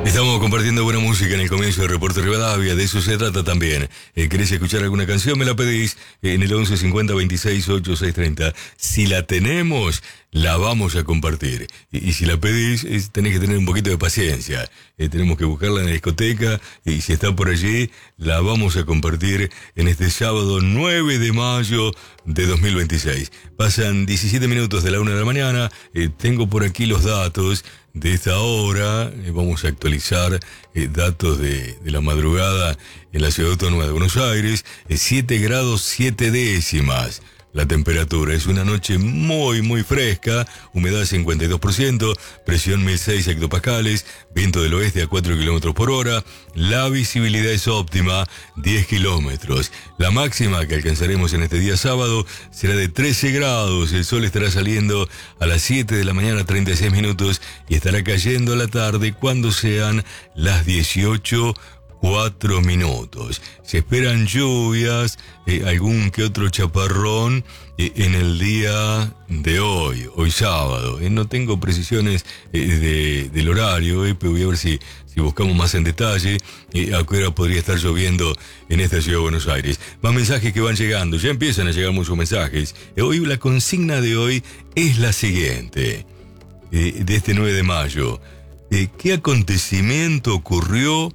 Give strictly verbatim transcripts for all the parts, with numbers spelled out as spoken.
Estamos compartiendo buena música en el comienzo del Reporte Rivadavia, de eso se trata también. Eh, ¿Querés escuchar alguna canción? Me la pedís eh, en el once cincuenta veintiséis ochenta y seis treinta. Si la tenemos, la vamos a compartir. Y, y si la pedís, es, tenés que tener un poquito de paciencia. Eh, tenemos que buscarla en la discoteca y si está por allí, la vamos a compartir en este sábado nueve de mayo de dos mil veintiséis. Pasan diecisiete minutos de la una de la mañana. Eh, tengo por aquí los datos de esta hora. Eh, vamos a actualizar eh, datos de, de la madrugada en la Ciudad Autónoma de Buenos Aires. Eh, siete grados siete décimas. La temperatura es una noche muy, muy fresca, humedad cincuenta y dos por ciento, presión mil seis hectopascales, viento del oeste a cuatro kilómetros por hora, la visibilidad es óptima, diez kilómetros. La máxima que alcanzaremos en este día sábado será de trece grados, el sol estará saliendo a las siete de la mañana, treinta y seis minutos, y estará cayendo a la tarde cuando sean las dieciocho cuatro minutos. Se esperan lluvias, eh, algún que otro chaparrón eh, en el día de hoy, hoy sábado. Eh, no tengo precisiones eh, de, del horario, eh, pero voy a ver si, si buscamos más en detalle eh, a qué hora podría estar lloviendo en esta ciudad de Buenos Aires. Más mensajes que van llegando, ya empiezan a llegar muchos mensajes. Eh, hoy la consigna de hoy es la siguiente, eh, de este nueve de mayo. Eh, ¿Qué acontecimiento ocurrió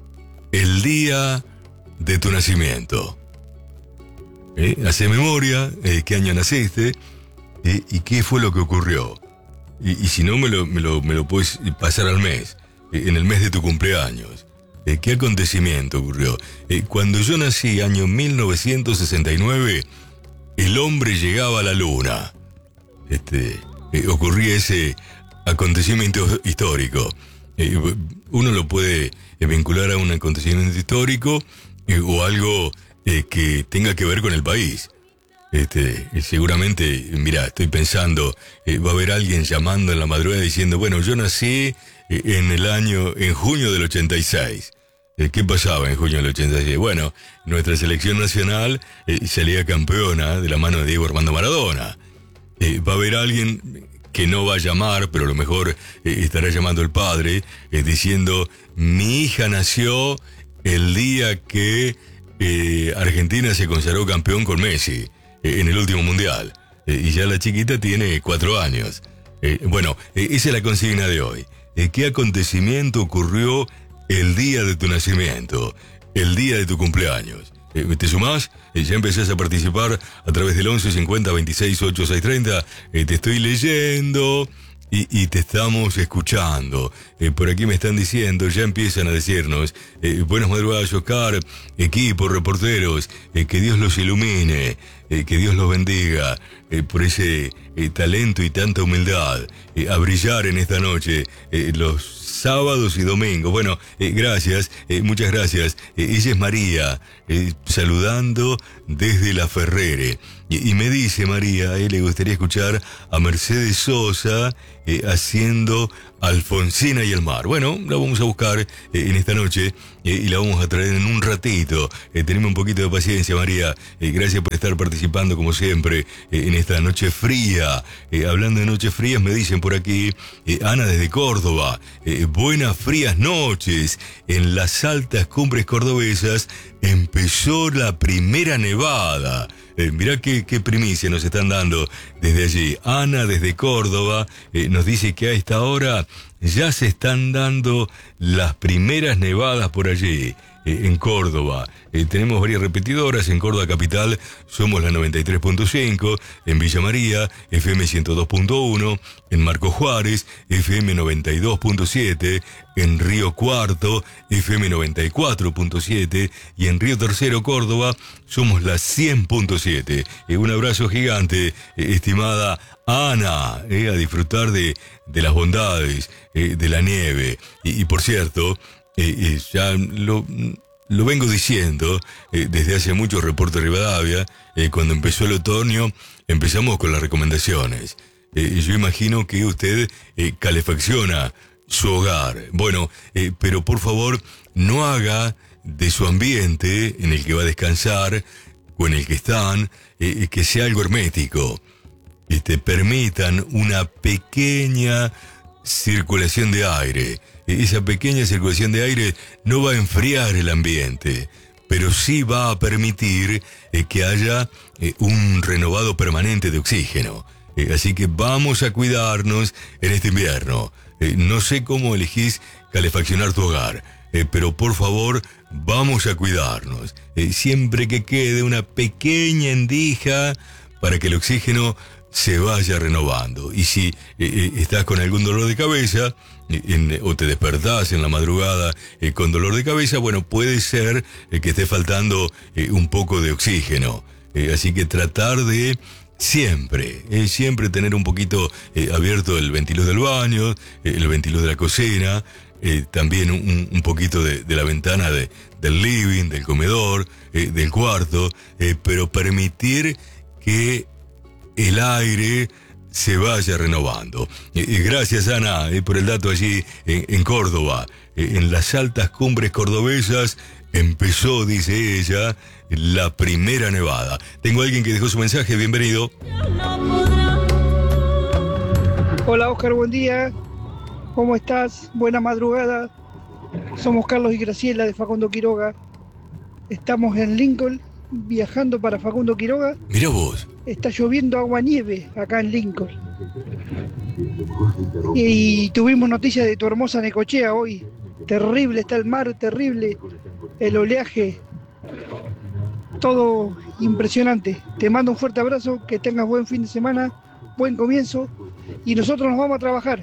el día de tu nacimiento? ¿Eh? Hace memoria, eh, qué año naciste eh, y qué fue lo que ocurrió. Y, y si no, me lo, me, lo, me lo puedes pasar al mes, eh, en el mes de tu cumpleaños. Eh, ¿Qué acontecimiento ocurrió? Eh, cuando yo nací, año mil novecientos sesenta y nueve, el hombre llegaba a la luna. Este, eh, ocurría ese acontecimiento histórico. Eh, uno lo puede eh, vincular a un acontecimiento histórico eh, o algo eh, que tenga que ver con el país. Este, eh, seguramente, mira, estoy pensando, eh, va a haber alguien llamando en la madrugada diciendo, bueno, yo nací eh, en el año, en junio del ochenta y seis. Eh, ¿Qué pasaba en junio del ochenta y seis? Bueno, nuestra selección nacional eh, salía campeona de la mano de Diego Armando Maradona. Eh, va a haber alguien que no va a llamar, pero a lo mejor eh, estará llamando el padre, eh, diciendo, mi hija nació el día que eh, Argentina se consagró campeón con Messi, eh, en el último mundial. Eh, y ya la chiquita tiene cuatro años. Eh, bueno, eh, esa es la consigna de hoy. Eh, ¿Qué acontecimiento ocurrió el día de tu nacimiento, el día de tu cumpleaños? Eh, ¿Te sumás? Eh, ya empezás a participar a través del once cincuenta veintiséis ochenta y seis treinta. Eh, te estoy leyendo y, y te estamos escuchando. Eh, por aquí me están diciendo, ya empiezan a decirnos, eh, buenas madrugadas, Oscar, equipo, reporteros, eh, que Dios los ilumine, eh, que Dios los bendiga eh, por ese eh, talento y tanta humildad, eh, a brillar en esta noche, eh, los sábados y domingos. Bueno, eh, gracias, eh, muchas gracias. Eh, ella es María, eh, saludando desde La Ferrere. Y, y me dice María, a él le gustaría escuchar a Mercedes Sosa eh, haciendo Alfonsina y el mar. Bueno, la vamos a buscar eh, en esta noche eh, y la vamos a traer en un ratito. Eh, tenemos un poquito de paciencia, María. Eh, gracias por estar participando como siempre eh, en esta noche fría. Eh, hablando de noches frías, me dicen por aquí, eh, Ana desde Córdoba. Eh, buenas frías noches. En las altas cumbres cordobesas empezó la primera nevada. Eh, mirá qué, qué primicia nos están dando desde allí. Ana desde Córdoba eh, nos dice que a esta hora ya se están dando las primeras nevadas por allí, eh, en Córdoba. Eh, tenemos varias repetidoras. En Córdoba Capital somos la noventa y tres punto cinco, en Villa María F M ciento dos punto uno, en Marcos Juárez F M noventa y dos punto siete, en Río Cuarto F M noventa y cuatro punto siete y en Río Tercero Córdoba somos la cien punto siete. Eh, un abrazo gigante, eh, estimada Ana, eh, a disfrutar de, de las bondades eh, de la nieve. Y, y por cierto, eh, eh, ya lo... Lo vengo diciendo eh, desde hace mucho Reporte Rivadavia. Eh, cuando empezó el otoño empezamos con las recomendaciones. Eh, yo imagino que usted eh, calefacciona su hogar. Bueno, eh, pero por favor no haga de su ambiente en el que va a descansar o en el que están eh, que sea algo hermético. Este, permitan una pequeña circulación de aire. Esa pequeña circulación de aire no va a enfriar el ambiente, pero sí va a permitir eh, que haya eh, un renovado permanente de oxígeno. Eh, así que vamos a cuidarnos en este invierno. Eh, no sé cómo elegís calefaccionar tu hogar, eh, pero por favor, vamos a cuidarnos. Eh, siempre que quede una pequeña endija para que el oxígeno se vaya renovando. Y si eh, eh, estás con algún dolor de cabeza, eh, en, o te despertás en la madrugada eh, con dolor de cabeza, bueno, puede ser eh, que esté faltando eh, un poco de oxígeno. Eh, así que tratar de siempre, eh, siempre tener un poquito eh, abierto el ventilador del baño, eh, el ventilador de la cocina, eh, también un, un poquito de, de la ventana de, del living, del comedor, eh, del cuarto, eh, pero permitir que el aire se vaya renovando. Eh, eh, gracias, Ana, eh, por el dato allí en, en Córdoba. Eh, en las altas cumbres cordobesas empezó, dice ella, la primera nevada. Tengo a alguien que dejó su mensaje, bienvenido. Hola, Oscar, buen día. ¿Cómo estás? Buena madrugada. Somos Carlos y Graciela de Facundo Quiroga. Estamos en Lincoln, viajando para Facundo Quiroga. Mira vos. Está lloviendo agua-nieve acá en Lincoln. Y tuvimos noticias de tu hermosa Necochea hoy. Terrible está el mar, terrible. El oleaje. Todo impresionante. Te mando un fuerte abrazo, que tengas buen fin de semana, buen comienzo. Y nosotros nos vamos a trabajar.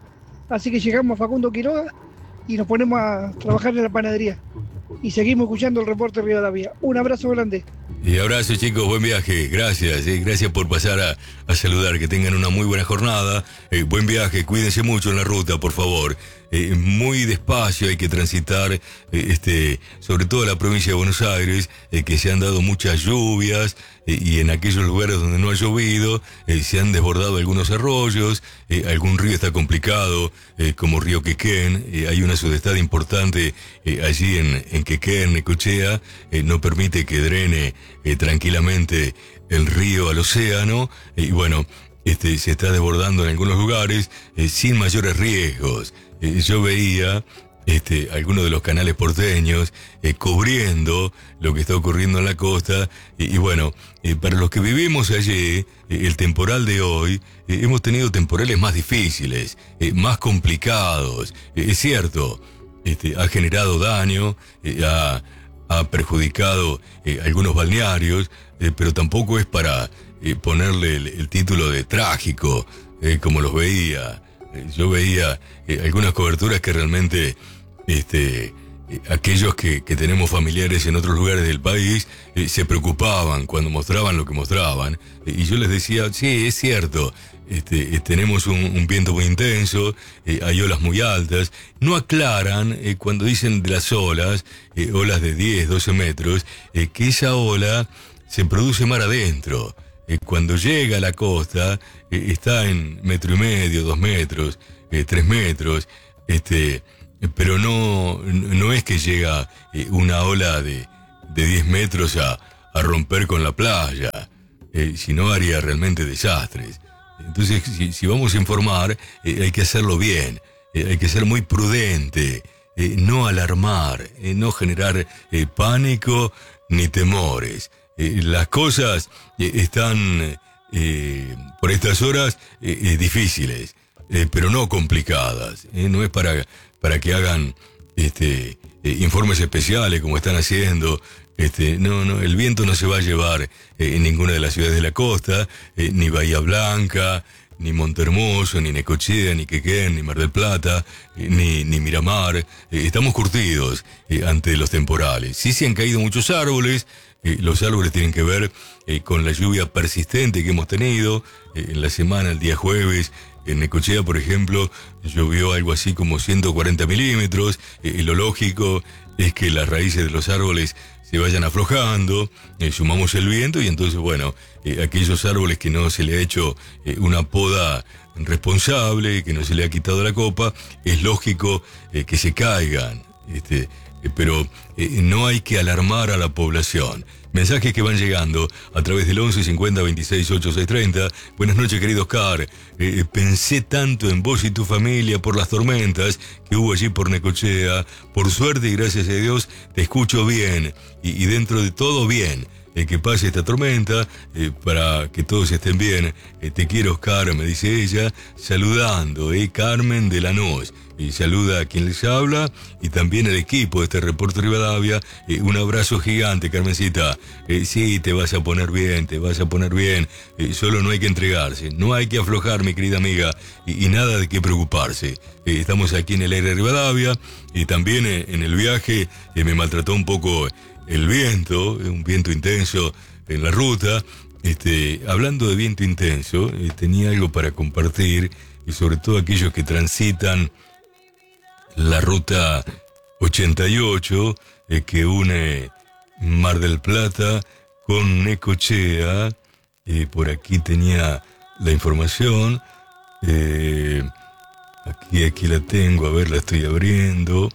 Así que llegamos a Facundo Quiroga y nos ponemos a trabajar en la panadería. Y seguimos escuchando el reporte de Rivadavia. Un abrazo grande. Y abrazo, chicos, buen viaje, gracias, eh, gracias por pasar a, a saludar, que tengan una muy buena jornada, eh, buen viaje, cuídense mucho en la ruta, por favor, eh, muy despacio hay que transitar, eh, este, sobre todo la provincia de Buenos Aires, eh, que se han dado muchas lluvias, eh, y en aquellos lugares donde no ha llovido, eh, se han desbordado algunos arroyos, eh, algún río está complicado, eh, como Río Quequén, eh, hay una sudestada importante eh, allí en, en Quequén, Necochea, eh, no permite que drene Eh, tranquilamente el río al océano, eh, y bueno, este se está desbordando en algunos lugares eh, sin mayores riesgos. Eh, yo veía este algunos de los canales porteños eh, cubriendo lo que está ocurriendo en la costa, y, y bueno, eh, para los que vivimos allí, eh, el temporal de hoy, eh, hemos tenido temporales más difíciles, eh, más complicados, eh, es cierto, este, ha generado daño, eh, ha ha perjudicado eh, algunos balnearios, eh, pero tampoco es para eh, ponerle el, el título de trágico, eh, como los veía. Eh, yo veía eh, algunas coberturas que realmente este, eh, aquellos que, que tenemos familiares en otros lugares del país eh, se preocupaban cuando mostraban lo que mostraban. Eh, y yo les decía, sí, es cierto, Este, eh, tenemos un, un viento muy intenso, eh, hay olas muy altas, no aclaran eh, cuando dicen de las olas, eh, olas de diez, doce metros, eh, que esa ola se produce mar adentro. Eh, cuando llega a la costa, eh, está en metro y medio, dos metros, eh, tres metros, este, pero no, no es que llega eh, una ola de, de diez metros a, a romper con la playa, eh, sino haría realmente desastres. Entonces, si, si vamos a informar, eh, hay que hacerlo bien, eh, hay que ser muy prudente, eh, no alarmar, eh, no generar eh, pánico ni temores. Eh, las cosas eh, están eh, por estas horas eh, eh, difíciles, eh, pero no complicadas. Eh, no es para, para que hagan este, eh, informes especiales como están haciendo. Este, no, no, el viento no se va a llevar eh, en ninguna de las ciudades de la costa, eh, ni Bahía Blanca, ni Montehermoso, ni Necochea, ni Quequén, ni Mar del Plata, eh, ni, ni Miramar. Eh, estamos curtidos eh, ante los temporales. Sí se han caído muchos árboles, eh, los árboles tienen que ver eh, con la lluvia persistente que hemos tenido. Eh, en la semana, el día jueves, en Necochea, por ejemplo, llovió algo así como ciento cuarenta milímetros, eh, y lo lógico es que las raíces de los árboles se vayan aflojando, eh, sumamos el viento y entonces, bueno, eh, aquellos árboles que no se le ha hecho eh, una poda responsable, que no se le ha quitado la copa, es lógico eh, que se caigan. Este, eh, pero eh, no hay que alarmar a la población. Mensajes que van llegando a través del once cincuenta veintiséis ochenta y seis treinta. Buenas noches, querido Oscar. Eh, pensé tanto en vos y tu familia por las tormentas que hubo allí por Necochea. Por suerte y gracias a Dios te escucho bien. Y, y dentro de todo bien. Eh, que pase esta tormenta, eh, para que todos estén bien. Eh, te quiero, Oscar, me dice ella, saludando, eh, Carmen de Lanús. Y saluda a quien les habla y también al equipo de este Reporte Rivadavia. Eh, un abrazo gigante, Carmencita. Eh, sí, te vas a poner bien, te vas a poner bien. Eh, solo no hay que entregarse, no hay que aflojar, mi querida amiga, y, y nada de qué preocuparse. Eh, estamos aquí en el aire de Rivadavia y también eh, en el viaje eh, me maltrató un poco el viento, un viento intenso en la ruta. Este, hablando de viento intenso, eh, tenía algo para compartir, y sobre todo aquellos que transitan la ruta ochenta y ocho, eh, que une Mar del Plata con Necochea. Eh, por aquí tenía la información. Eh, aquí, aquí la tengo, a ver, la estoy abriendo.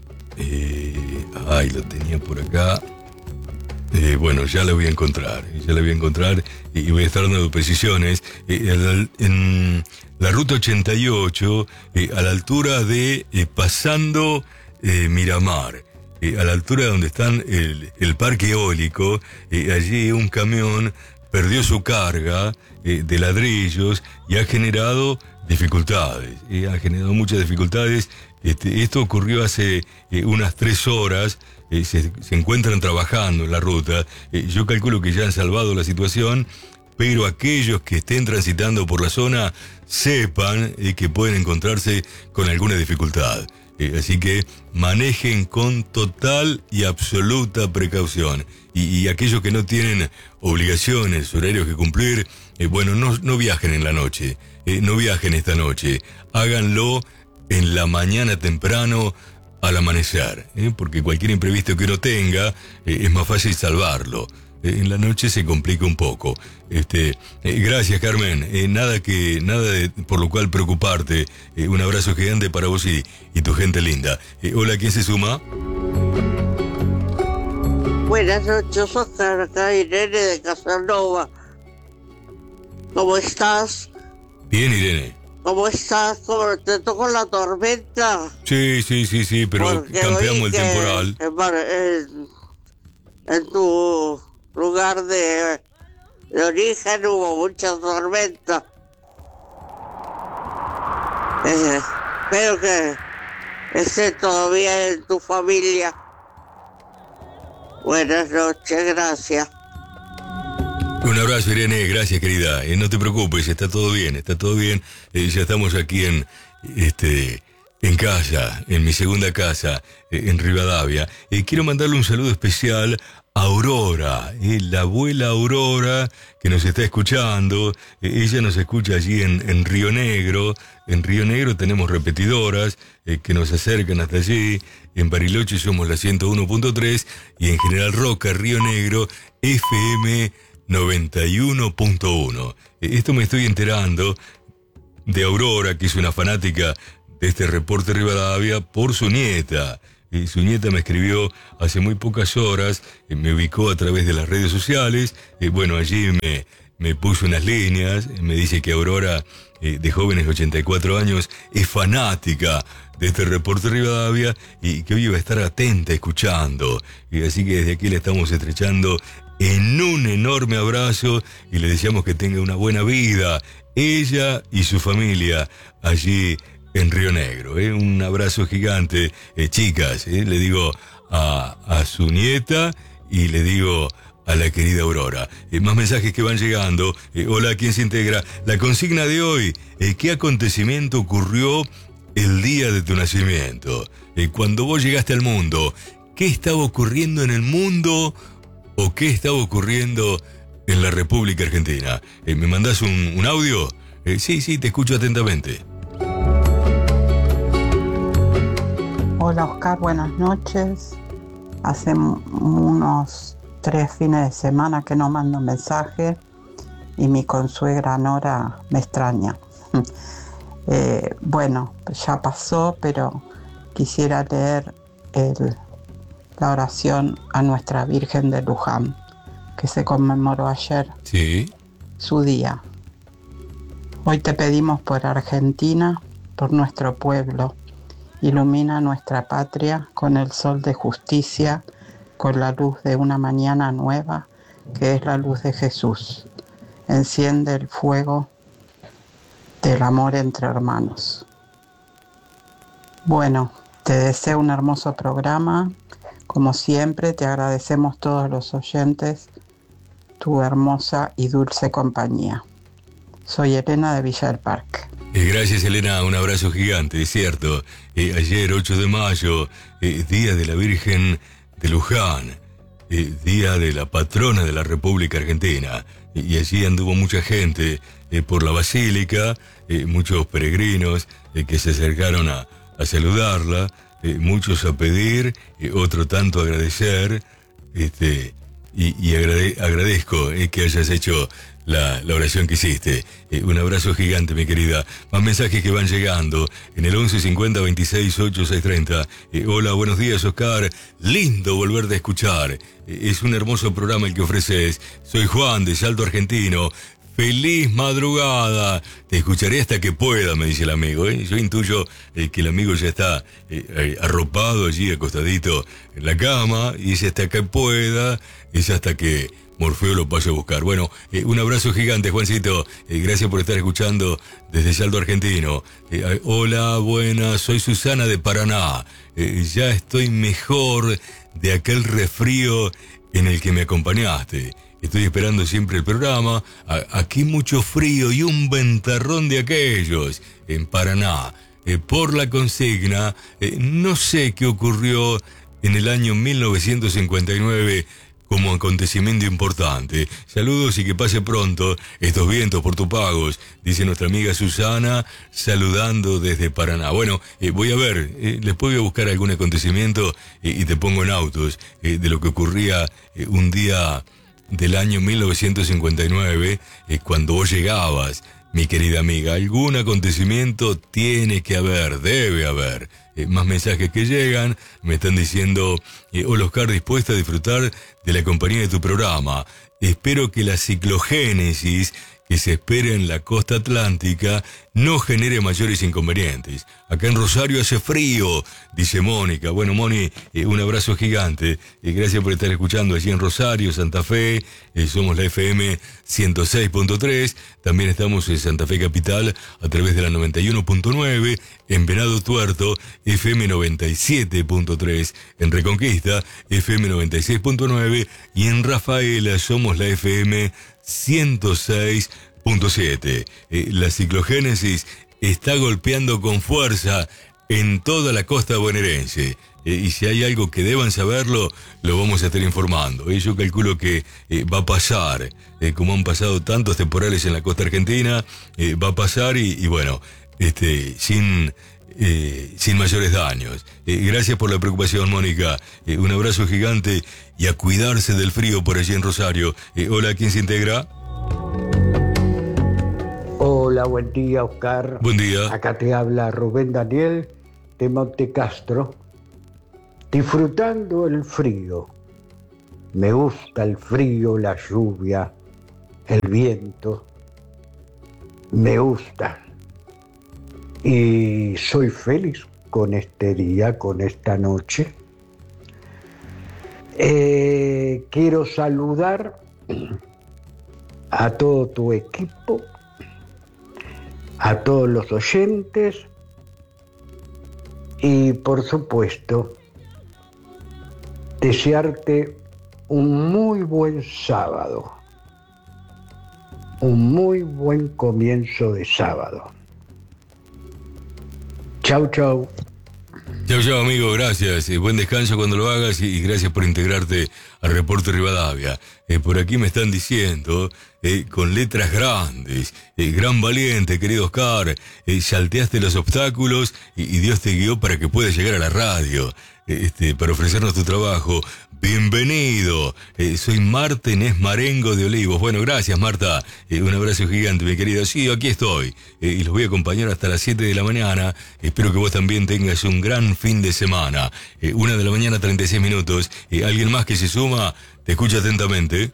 Eh, ay, lo tenía por acá. Eh, bueno, ya la voy a encontrar, ya la voy a encontrar y, y voy a estar dando precisiones. Eh, en, en la ruta ochenta y ocho, eh, a la altura de eh, pasando eh, Miramar, eh, a la altura donde están el, el parque eólico, eh, allí un camión perdió su carga eh, de ladrillos y ha generado dificultades, eh, ha generado muchas dificultades. Este, esto ocurrió hace eh, unas tres horas, eh, se, se encuentran trabajando en la ruta. Eh, yo calculo que ya han salvado la situación, pero aquellos que estén transitando por la zona sepan eh, que pueden encontrarse con alguna dificultad. Eh, así que manejen con total y absoluta precaución. Y, y aquellos que no tienen obligaciones, horarios que cumplir, eh, bueno, no, no viajen en la noche, eh, no viajen esta noche, háganlo en la mañana temprano al amanecer, ¿eh? Porque cualquier imprevisto que uno tenga, eh, es más fácil salvarlo. Eh, en la noche se complica un poco. Este, eh, gracias, Carmen. Eh, nada que nada de, por lo cual preocuparte. Eh, un abrazo gigante para vos y, y tu gente linda. Eh, hola, ¿quién se suma? Buenas noches, Oscar. Acá Irene de Casanova. ¿Cómo estás? Bien, Irene. ¿Cómo estás? ¿Cómo te tocó la tormenta? Sí, sí, sí, sí, pero Porque campeamos el que temporal. En, en tu lugar de, de origen hubo muchas tormentas. Eh, espero que esté todo bien en tu familia. Buenas noches, gracias. Un abrazo, Irene, gracias, querida. Eh, no te preocupes, está todo bien, está todo bien. Eh, ya estamos aquí en este en casa, en mi segunda casa, eh, en Rivadavia. Eh, quiero mandarle un saludo especial a Aurora, eh, la abuela Aurora, que nos está escuchando. Eh, ella nos escucha allí en, en Río Negro. En Río Negro tenemos repetidoras eh, que nos acercan hasta allí. En Bariloche somos la ciento uno punto tres y en General Roca, Río Negro, F M noventa y uno punto uno. Esto me estoy enterando de Aurora, que es una fanática de este Reporte Rivadavia, por su nieta. Eh, su nieta me escribió hace muy pocas horas, eh, me ubicó a través de las redes sociales. Eh, bueno, allí me, me puso unas líneas, me dice que Aurora, eh, de jóvenes ochenta y cuatro años, es fanática de este Reporte Rivadavia y que hoy iba a estar atenta escuchando. Y así que desde aquí le estamos estrechando en un enorme abrazo y le deseamos que tenga una buena vida, ella y su familia allí en Río Negro. ¿eh? Un abrazo gigante, eh, chicas, ¿eh? le digo a, a su nieta y le digo a la querida Aurora. Eh, más mensajes que van llegando. Eh, hola, ¿quién se integra? La consigna de hoy, eh, ¿qué acontecimiento ocurrió el día de tu nacimiento? Eh, cuando vos llegaste al mundo, ¿qué estaba ocurriendo en el mundo o qué estaba ocurriendo en la República Argentina? Eh, ¿Me mandás un, un audio? Eh, sí, sí, te escucho atentamente. Hola Oscar, buenas noches. Hace m- unos tres fines de semana que no mando mensaje y mi consuegra Nora me extraña. eh, bueno, ya pasó, pero quisiera leer el la oración a Nuestra Virgen de Luján, que se conmemoró ayer, sí, su día. Hoy te pedimos por Argentina, por nuestro pueblo. Ilumina nuestra patria con el sol de justicia, con la luz de una mañana nueva, que es la luz de Jesús. Enciende el fuego del amor entre hermanos. Bueno, te deseo un hermoso programa. Como siempre, te agradecemos todos los oyentes tu hermosa y dulce compañía. Soy Elena de Villa del Parque. Eh, gracias, Elena, un abrazo gigante, es cierto. Eh, ayer, ocho de mayo, eh, Día de la Virgen de Luján, eh, Día de la Patrona de la República Argentina. Eh, y allí anduvo mucha gente eh, por la Basílica, eh, muchos peregrinos eh, que se acercaron a, a saludarla, eh, muchos a pedir, eh, otro tanto a agradecer, este, y, y agrade, agradezco eh, que hayas hecho La, la oración que hiciste. Eh, un abrazo gigante, mi querida. Más mensajes que van llegando en el once cincuenta veintiséis ochenta y seis treinta. Eh, hola, buenos días, Oscar. Lindo volverte a escuchar. Eh, es un hermoso programa el que ofreces. Soy Juan, de Salto Argentino. Feliz madrugada. Te escucharé hasta que pueda, me dice el amigo. ¿eh? Yo intuyo eh, que el amigo ya está eh, arropado allí, acostadito en la cama. Y dice hasta que pueda. Es hasta que Morfeo lo pase a buscar. Bueno, eh, un abrazo gigante, Juancito. Eh, gracias por estar escuchando desde Salto Argentino. Eh, hola, buenas, soy Susana de Paraná. Eh, ya estoy mejor de aquel resfrío en el que me acompañaste. Estoy esperando siempre el programa. A- aquí mucho frío y un ventarrón de aquellos en Paraná. Eh, por la consigna, eh, no sé qué ocurrió en el año mil novecientos cincuenta y nueve como acontecimiento importante. Saludos y que pase pronto estos vientos portupagos, dice nuestra amiga Susana, saludando desde Paraná. Bueno, eh, voy a ver, eh, después voy a buscar algún acontecimiento eh, y te pongo en autos eh, de lo que ocurría eh, un día del año mil novecientos cincuenta y nueve, eh, cuando vos llegabas, mi querida amiga. Algún acontecimiento tiene que haber, debe haber. Eh, más mensajes que llegan, me están diciendo, eh, hola Oscar, dispuesta a disfrutar de la compañía de tu programa. Espero que la ciclogénesis que se espera en la costa atlántica no genere mayores inconvenientes. Acá en Rosario hace frío, dice Mónica. Bueno, Moni, eh, un abrazo gigante. Eh, gracias por estar escuchando allí en Rosario, Santa Fe. Eh, somos la F M ciento seis punto tres. También estamos en Santa Fe Capital a través de la noventa y uno punto nueve. En Venado Tuerto, F M noventa y siete punto tres. En Reconquista, F M noventa y seis punto nueve. Y en Rafaela somos la F M ciento seis punto siete. Eh, la ciclogénesis está golpeando con fuerza en toda la costa bonaerense. Eh, y si hay algo que deban saberlo, lo vamos a estar informando. Eh, yo calculo que eh, va a pasar, eh, como han pasado tantos temporales en la costa argentina, eh, va a pasar y, y bueno, este, sin... Eh, sin mayores daños. Eh, gracias por la preocupación, Mónica. Eh, un abrazo gigante y a cuidarse del frío por allí en Rosario. Eh, hola, ¿quién se integra? Hola, buen día, Oscar. Buen día. Acá te habla Rubén Daniel de Montecastro. Disfrutando el frío. Me gusta el frío, la lluvia, el viento. Me gusta. Y soy feliz con este día, con esta noche. Eh, quiero saludar a todo tu equipo, a todos los oyentes y, por supuesto, desearte un muy buen sábado, un muy buen comienzo de sábado. Chau, chau. Chau, chau, amigo, gracias. Eh, buen descanso cuando lo hagas y, y gracias por integrarte al Reporte Rivadavia. Eh, por aquí me están diciendo, eh, con letras grandes, eh, gran valiente, querido Oscar, eh, salteaste los obstáculos y, y Dios te guió para que puedas llegar a la radio. Este, para ofrecernos tu trabajo. Bienvenido, eh, soy Marta Inés Marengo de Olivos. Bueno, gracias Marta, eh, un abrazo gigante mi querida. Sí, aquí estoy eh, y los voy a acompañar hasta las siete de la mañana. Espero que vos también tengas un gran fin de semana. Eh, una de la mañana, treinta y seis minutos. Eh, ¿Alguien más que se suma? Te escucha atentamente.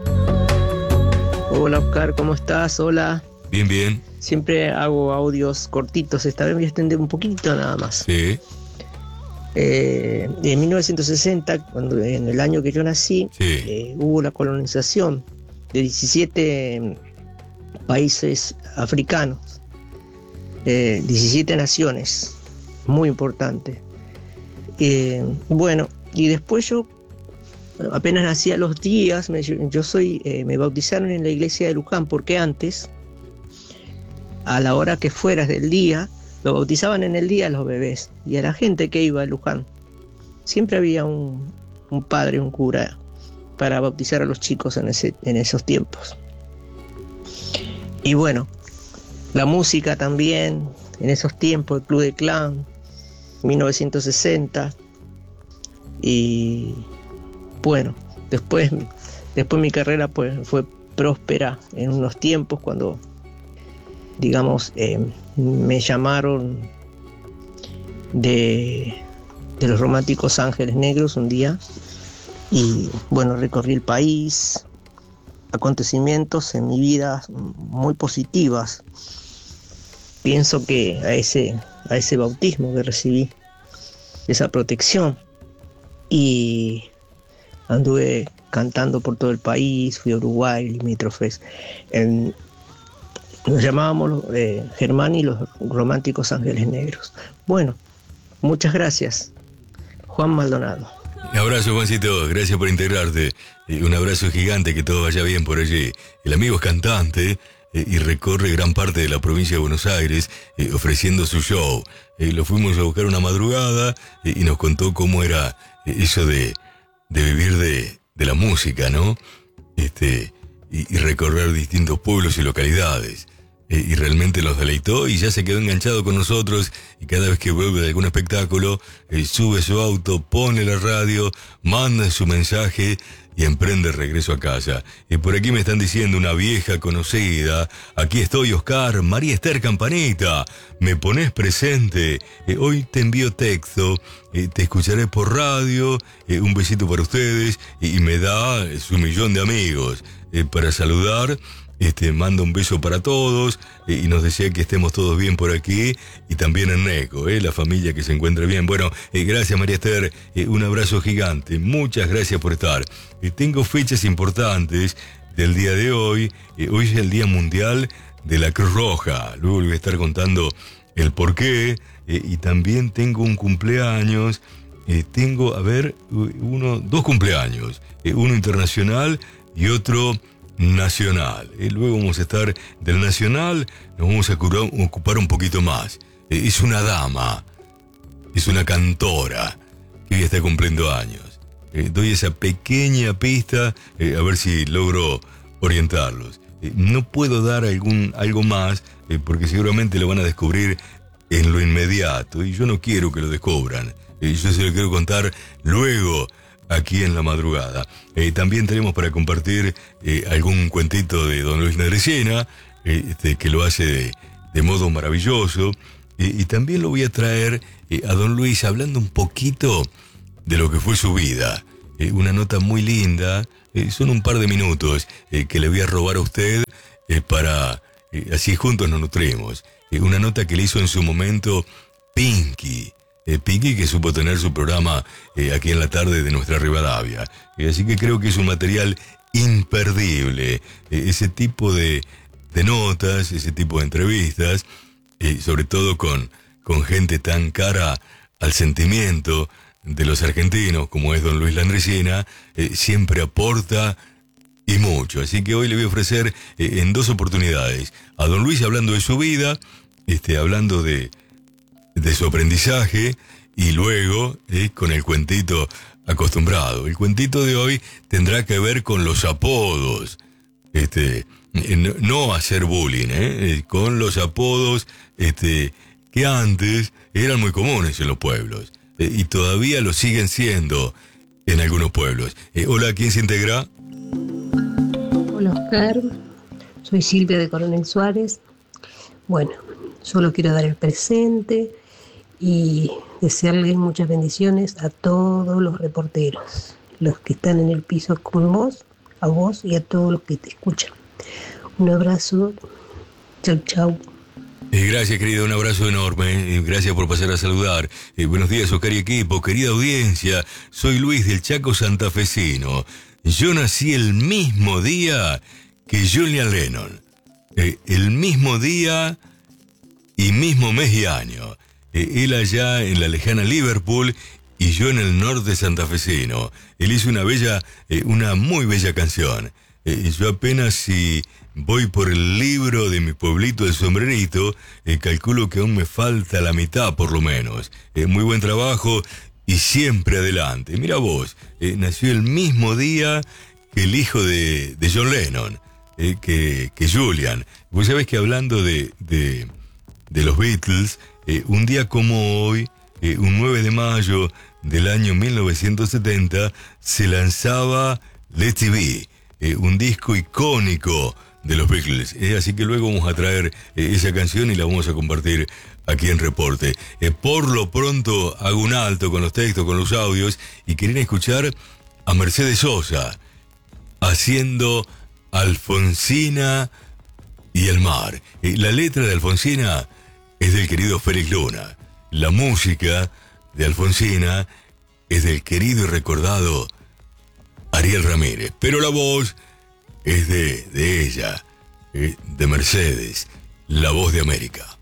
Hola Oscar, ¿cómo estás? Hola. Bien, bien. Siempre hago audios cortitos, esta vez voy a extender un poquito nada más. Sí. Eh, en mil novecientos sesenta, cuando, en el año que yo nací, Sí. eh, hubo la colonización de diecisiete países africanos, eh, diecisiete naciones, muy importante. Eh, bueno, y después yo, apenas nací a los días, me, yo soy, eh, me bautizaron en la iglesia de Luján, porque antes, a la hora que fueras del día, lo bautizaban en el día a los bebés y a la gente que iba a Luján. Siempre había un, un padre, un cura, para bautizar a los chicos en, ese, en esos tiempos. Y bueno, la música también, en esos tiempos, el Club de Clan, mil novecientos sesenta. Y bueno, después, después mi carrera pues, fue próspera en unos tiempos cuando, digamos, eh, me llamaron de, de los Románticos Ángeles Negros un día y bueno, recorrí el país, acontecimientos en mi vida muy positivas. Pienso que a ese, a ese bautismo que recibí, esa protección, y anduve cantando por todo el país, fui a Uruguay, limítrofes. En, Nos llamábamos eh, Germán y los Románticos Ángeles Negros. Bueno, muchas gracias. Juan Maldonado. Un abrazo, Juancito, gracias por integrarte. Eh, un abrazo gigante, que todo vaya bien por allí. El amigo es cantante eh, y recorre gran parte de la provincia de Buenos Aires eh, ofreciendo su show. Eh, lo fuimos a buscar una madrugada eh, y nos contó cómo era eh, eso de, de vivir de, de la música, ¿no? Este, y, y recorrer distintos pueblos y localidades. Eh, y realmente los deleitó y ya se quedó enganchado con nosotros, y cada vez que vuelve de algún espectáculo, eh, sube su auto, pone la radio, manda su mensaje y emprende el regreso a casa. Y por aquí me están diciendo una vieja conocida: aquí estoy, Oscar, María Esther Campanita, me pones presente, eh, hoy te envío texto, eh, te escucharé por radio, eh, un besito para ustedes, y, y me da eh, su millón de amigos eh, para saludar. Este, manda un beso para todos eh, y nos desea que estemos todos bien por aquí y también en Neco, eh, la familia que se encuentre bien. Bueno, eh, gracias María Esther, eh, un abrazo gigante, muchas gracias por estar. Eh, tengo fechas importantes del día de hoy. Eh, hoy es el Día Mundial de la Cruz Roja, luego le voy a estar contando el porqué. Eh, y también tengo un cumpleaños, eh, tengo, a ver, uno, dos cumpleaños, eh, uno internacional y otro nacional. Eh, luego vamos a estar del nacional, nos vamos a ocupar un poquito más. Eh, es una dama, es una cantora que hoy está cumpliendo años. Eh, doy esa pequeña pista, eh, a ver si logro orientarlos. Eh, no puedo dar algún, algo más, eh, porque seguramente lo van a descubrir en lo inmediato, y yo no quiero que lo descubran. Eh, yo se lo quiero contar luego, aquí en la madrugada. Eh, también tenemos para compartir eh, algún cuentito de don Luis Landresina, eh, este, que lo hace de, de modo maravilloso. Eh, y también lo voy a traer eh, a don Luis hablando un poquito de lo que fue su vida. Eh, una nota muy linda, eh, son un par de minutos eh, que le voy a robar a usted eh, para... Eh, así juntos nos nutrimos. Eh, una nota que le hizo en su momento Pinky. Eh, Pinky, que supo tener su programa eh, aquí en la tarde de nuestra Rivadavia. Eh, así que creo que es un material imperdible. Eh, ese tipo de, de notas, ese tipo de entrevistas, eh, sobre todo con, con gente tan cara al sentimiento de los argentinos, como es don Luis Landresina, eh, siempre aporta y mucho. Así que hoy le voy a ofrecer eh, en dos oportunidades a don Luis hablando de su vida, este, hablando de... de su aprendizaje, y luego eh, con el cuentito acostumbrado. El cuentito de hoy tendrá que ver con los apodos, este, no, no hacer bullying, eh, con los apodos este, que antes eran muy comunes en los pueblos, eh, y todavía lo siguen siendo en algunos pueblos. Eh, hola, ¿quién se integra? Hola Oscar, soy Silvia de Coronel Suárez. Bueno, solo quiero dar el presente y desearles muchas bendiciones a todos los reporteros, los que están en el piso con vos, a vos y a todos los que te escuchan. Un abrazo, chau chau. Eh, gracias, querida, un abrazo enorme. Eh, gracias por pasar a saludar. Eh, buenos días, Oscar y equipo, querida audiencia. Soy Luis del Chaco santafesino. Yo nací el mismo día que Julian Lennon. Eh, el mismo día y mismo mes y año. Eh, él allá en la lejana Liverpool y yo en el norte santafesino. Él hizo una bella, eh, una muy bella canción. Eh, yo apenas si voy por el libro de mi pueblito del sombrerito, eh, calculo que aún me falta la mitad por lo menos. Eh, muy buen trabajo y siempre adelante. Mira vos, eh, nació el mismo día que el hijo de, de John Lennon, eh, que, que Julian. Vos sabés que hablando de, de, de los Beatles, eh, un día como hoy, eh, un nueve de mayo del año mil novecientos setenta, se lanzaba Let It Be, eh, un disco icónico de los Beatles. Eh, así que luego vamos a traer eh, esa canción y la vamos a compartir aquí en Reporte. Eh, por lo pronto hago un alto con los textos, con los audios, y querían escuchar a Mercedes Sosa haciendo Alfonsina y el mar. Eh, la letra de Alfonsina es del querido Félix Luna. La música de Alfonsina es del querido y recordado Ariel Ramírez. Pero la voz es de, de ella, eh, de Mercedes, la voz de América.